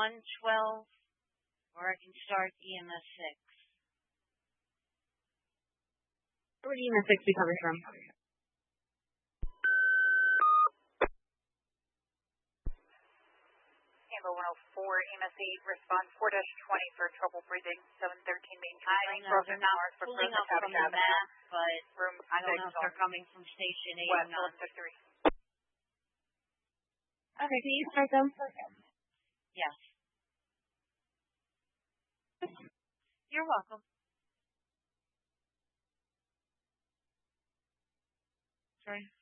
112, or I can start EMS 6. Where would EMS 6 be coming from? Amber 104, EMS 8, response 4-20 for trouble breathing, 713 maintain. I don't know, they're not pulling up from the map, but I don't know if they're coming from Station 8 or not. Okay, can you start them? Yes. You're welcome. Sorry.